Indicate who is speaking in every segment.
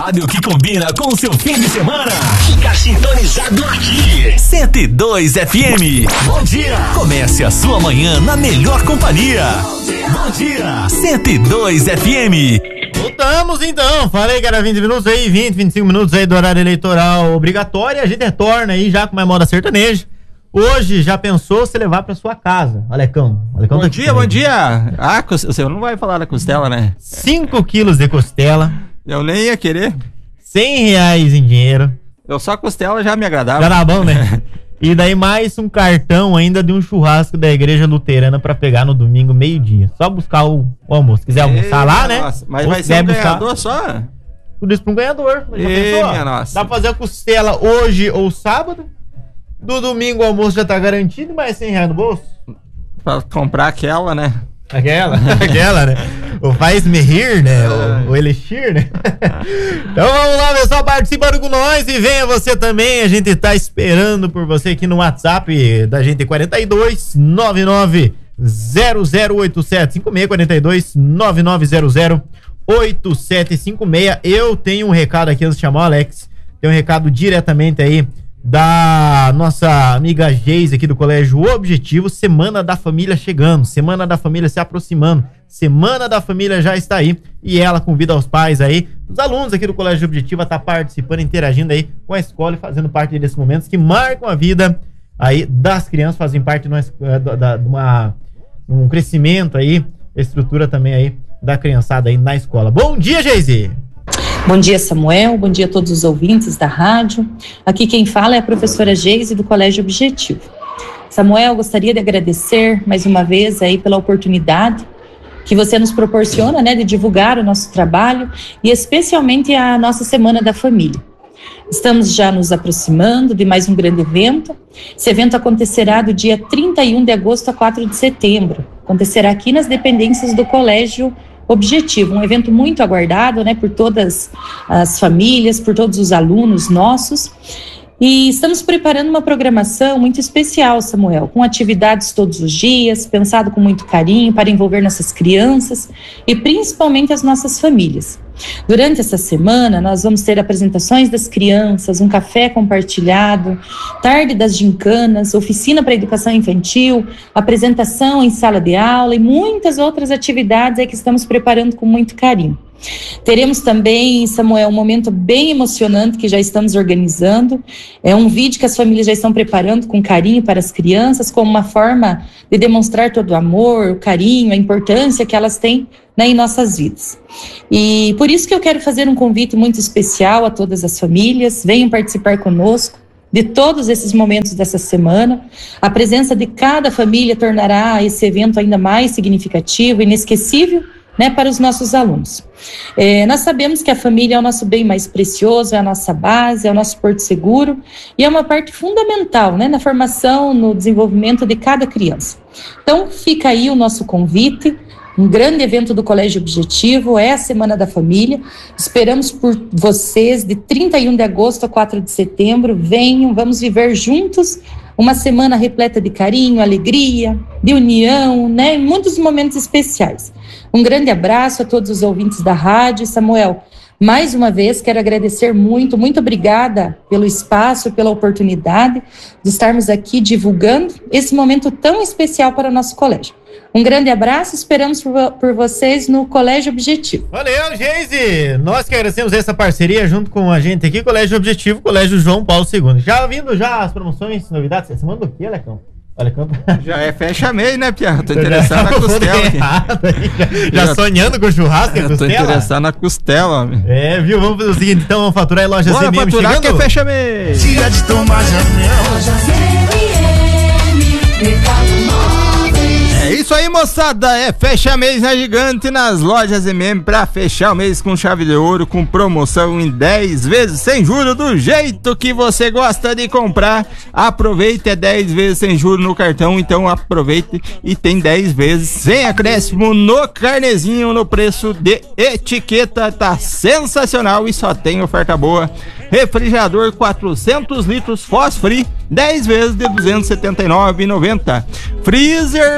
Speaker 1: rádio que combina com o seu fim de semana. Fica sintonizado aqui. 102 FM. Bom dia. Comece a sua manhã na melhor companhia. Bom dia. 102 FM.
Speaker 2: Voltamos então, falei que era 20 minutos aí, 25 minutos aí do horário eleitoral obrigatório, a gente retorna aí já com mais moda sertaneja. Hoje já pensou se levar pra sua casa, Alecão?
Speaker 3: Bom tá dia, bom dia. Ah, você não vai falar da costela, né?
Speaker 2: 5 quilos de costela.
Speaker 3: Eu nem ia querer.
Speaker 2: R$100 em dinheiro.
Speaker 3: Eu só costela já me agradava.
Speaker 2: Já tá bom, né? E daí mais um cartão ainda de um churrasco da igreja luterana pra pegar no domingo, meio-dia. Só buscar o almoço. Se quiser almoçar lá, né?
Speaker 3: Nossa, mas vai ser um ganhador só?
Speaker 2: Tudo isso pra um ganhador. Já pensou?
Speaker 3: Minha nossa.
Speaker 2: Dá pra fazer a costela hoje ou sábado. Do domingo o almoço já tá garantido e mais R$100 no bolso.
Speaker 3: Pra comprar aquela, né?
Speaker 2: Aquela, né? O faz me rir, né? O elixir, né? Então vamos lá, pessoal, participando com nós e venha você também. A gente tá esperando por você aqui no WhatsApp da gente, 42 99 008756, 42 9900 8756. Eu tenho um recado aqui antes de chamar o Alex. Tem um recado diretamente aí da nossa amiga Geise aqui do Colégio Objetivo. Semana da Família chegando, Semana da Família se aproximando, Semana da Família já está aí e ela convida os pais aí, os alunos aqui do Colégio Objetivo a estar participando, interagindo aí com a escola e fazendo parte desses momentos que marcam a vida aí das crianças, fazem parte de um crescimento aí, estrutura também aí da criançada aí na escola. Bom dia, Geise!
Speaker 4: Bom dia, Samuel. Bom dia a todos os ouvintes da rádio. Aqui quem fala é a professora Geise do Colégio Objetivo. Samuel, gostaria de agradecer mais uma vez aí pela oportunidade que você nos proporciona, né, de divulgar o nosso trabalho e especialmente a nossa Semana da Família. Estamos já nos aproximando de mais um grande evento. Esse evento acontecerá do dia 31 de agosto a 4 de setembro. Acontecerá aqui nas dependências do Colégio Objetivo, um evento muito aguardado, né, por todas as famílias, por todos os alunos nossos. E estamos preparando uma programação muito especial, Samuel, com atividades todos os dias, pensado com muito carinho para envolver nossas crianças e principalmente as nossas famílias. Durante essa semana, nós vamos ter apresentações das crianças, um café compartilhado, tarde das gincanas, oficina para educação infantil, apresentação em sala de aula e muitas outras atividades aí que estamos preparando com muito carinho. Teremos também, Samuel, um momento bem emocionante que já estamos organizando. É um vídeo que as famílias já estão preparando com carinho para as crianças, como uma forma de demonstrar todo o amor, o carinho, a importância que elas têm, né, em nossas vidas. E por isso que eu quero fazer um convite muito especial a todas as famílias. Venham participar conosco de todos esses momentos dessa semana. A presença de cada família tornará esse evento ainda mais significativo, inesquecível, né, para os nossos alunos. Nós sabemos que a família é o nosso bem mais precioso, é a nossa base, é o nosso porto seguro e é uma parte fundamental, né, na formação, no desenvolvimento de cada criança. Então, fica aí o nosso convite. Um grande evento do Colégio Objetivo é a Semana da Família. Esperamos por vocês de 31 de agosto a 4 de setembro. Venham, vamos viver juntos uma semana repleta de carinho, alegria, de união, né? Muitos momentos especiais. Um grande abraço a todos os ouvintes da rádio. Samuel, mais uma vez quero agradecer muito obrigada pelo espaço, pela oportunidade de estarmos aqui divulgando esse momento tão especial para o nosso colégio. Um grande abraço, esperamos por vocês no Colégio Objetivo.
Speaker 2: Valeu, Geise! Nós que agradecemos essa parceria junto com a gente aqui, Colégio Objetivo, Colégio João Paulo II. Já vindo já as promoções, novidades? Você manda o quê, Alecão?
Speaker 3: Já é fecha mês, né, Pia? Tô interessado na costela.
Speaker 2: Já sonhando com churrasco e costela?
Speaker 3: Tô interessado na costela, homem.
Speaker 2: Viu? Vamos fazer o seguinte, então vamos faturar em lojas
Speaker 3: Bora
Speaker 2: MM
Speaker 3: faturar
Speaker 2: chegando?
Speaker 3: que é fecha mês.
Speaker 5: Dia de tomar janela. Lojas
Speaker 3: É isso aí, moçada, é fecha mês na Gigante nas lojas MM pra fechar o mês com chave de ouro, com promoção em 10 vezes sem juros, do jeito que você gosta de comprar. Aproveite, é 10 vezes sem juros no cartão, então aproveite e tem 10 vezes sem acréscimo no carnezinho, no preço de etiqueta, tá sensacional e só tem oferta boa. Refrigerador 400 litros Fosfree, 10 vezes de R$ 279,90. Freezer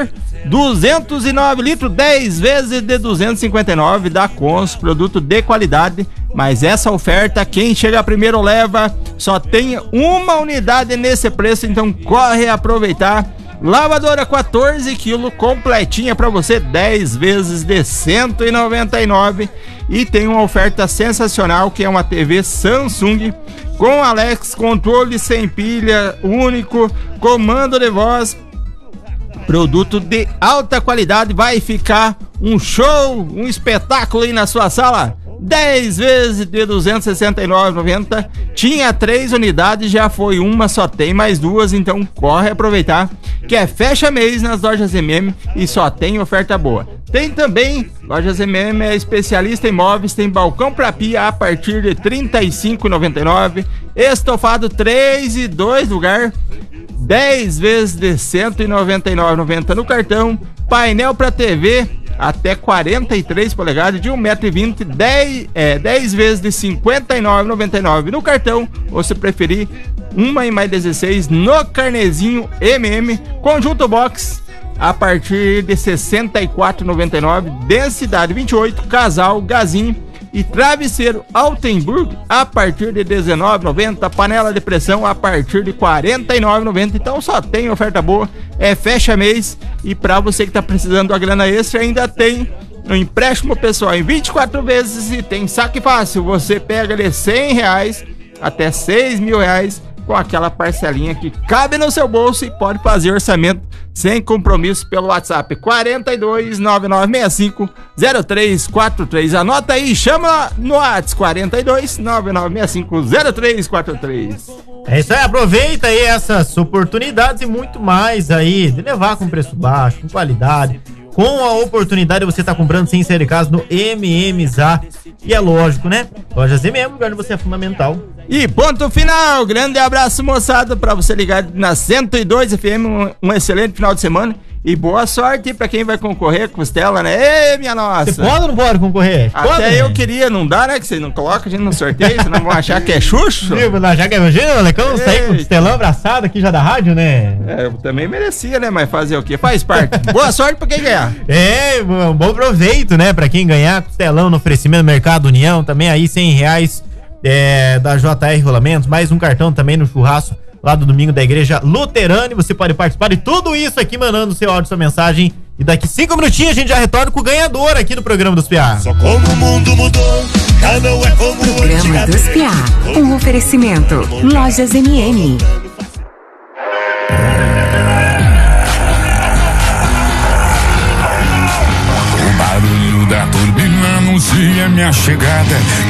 Speaker 3: 209 litros, 10 vezes de 259 da Cons, produto de qualidade. Mas essa oferta, quem chega primeiro leva, só tem uma unidade nesse preço, então corre aproveitar. Lavadora 14 kg, completinha pra você, 10 vezes de 199. E tem uma oferta sensacional, que é uma TV Samsung com Alex, controle sem pilha, único, comando de voz, produto de alta qualidade. Vai ficar um show, um espetáculo aí na sua sala. 10 vezes de 269,90. Tinha 3 unidades, já foi uma, só tem mais 2, então corre aproveitar, que é fecha mês nas lojas MM e só tem oferta boa. Tem também, lojas MM é especialista em móveis, tem balcão pra pia a partir de R$ 35,99, estofado 3 e 2 lugar, 10 vezes de R$ 199,90 no cartão, painel pra TV até 43 polegadas de 1,20 m, 10 vezes de R$ 59,99 no cartão, ou se preferir, 1 e mais 16 no carnezinho MM, conjunto box a partir de R$ 64,99, densidade 28, casal, gazinho e travesseiro Altenburg a partir de R$ 19,90, panela de pressão a partir de R$ 49,90. Então só tem oferta boa, é fecha mês. E para você que tá precisando da grana extra, ainda tem um empréstimo pessoal em 24 vezes e tem saque fácil. Você pega de R$100 até R$6.000 com aquela parcelinha que cabe no seu bolso e pode fazer orçamento sem compromisso pelo WhatsApp 4299650343. Anota aí, chama no WhatsApp 4299650343.
Speaker 2: É isso aí, aproveita aí essas oportunidades e muito mais aí, de levar com preço baixo, com qualidade. Com a oportunidade você tá comprando sem sair de casa no MMZA. E é lógico, né? Lojas MM, lugar onde você é fundamental.
Speaker 3: E ponto final, grande abraço, moçada, pra você ligar na 102 FM, um excelente final de semana. E boa sorte pra quem vai concorrer com costela, né? Ê, minha nossa!
Speaker 2: Você pode ou não pode concorrer?
Speaker 3: Até
Speaker 2: pode,
Speaker 3: eu
Speaker 2: né?
Speaker 3: queria, não dá, né? Que você não coloca a gente no sorteio, senão vão achar que é xuxo.
Speaker 2: Vão achar que é imagina, molecão, sair com costelão abraçado aqui já da rádio, né?
Speaker 3: É, eu também merecia, né? Mas fazer o quê? Faz parte. Boa sorte pra quem ganhar.
Speaker 2: É, um bom proveito, né? Pra quem ganhar costelão no oferecimento do Mercado União, também aí R$100 da JR Rolamentos, mais um cartão também no churrasco lá do domingo da Igreja Luterana. E você pode participar de tudo isso aqui, mandando seu áudio, sua mensagem. E daqui 5 minutinhos a gente já retorna com o ganhador aqui do programa dos Piá.
Speaker 5: Só como o mundo mudou, já não é como
Speaker 6: Programa dos Piá, um oferecimento Lojas MM.
Speaker 5: O barulho da turbina anuncia minha chegada.